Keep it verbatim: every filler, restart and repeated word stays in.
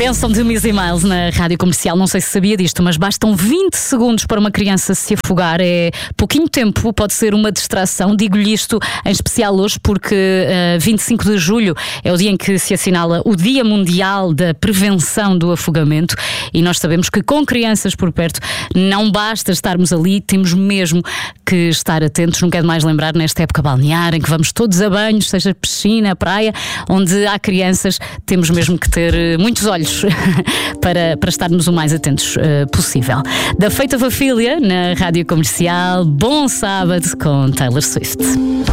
Benção de Missy Miles na Rádio Comercial. Não sei se sabia disto, mas bastam vinte segundos para uma criança se afogar. É pouquinho tempo, pode ser uma distração. Digo-lhe isto em especial hoje porque uh, vinte e cinco de julho é o dia em que se assinala o Dia Mundial da Prevenção do Afogamento, e nós sabemos que com crianças por perto não basta estarmos ali, temos mesmo que estar atentos. Não quero mais lembrar nesta época balnear em que vamos todos a banhos, seja piscina, praia, onde há crianças, temos mesmo que ter muitos olhos para, para estarmos o mais atentos uh, possível. Da Fate of Ophelia na Rádio Comercial, bom sábado com Taylor Swift.